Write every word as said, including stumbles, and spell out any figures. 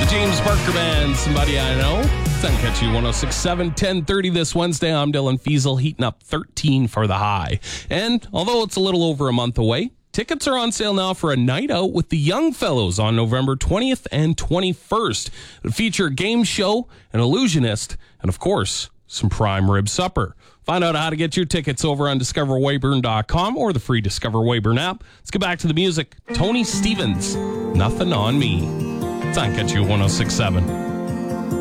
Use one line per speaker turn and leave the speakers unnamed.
The James Barker Band, Somebody I Know. It's on Catchy one oh six point seven, ten thirty this Wednesday. I'm Dylan Fiesel, heating up thirteen for the high. And although it's a little over a month away, tickets are on sale now for a night out with the Young Fellows on November twentieth and twenty-first. It'll feature a game show, an illusionist, and of course, some prime rib supper. Find out how to get your tickets over on discover weyburn dot com or the free Discover Weyburn app. Let's get back to the music. Tony Stevens, Nothing on Me. It's on Catchy one oh six point seven.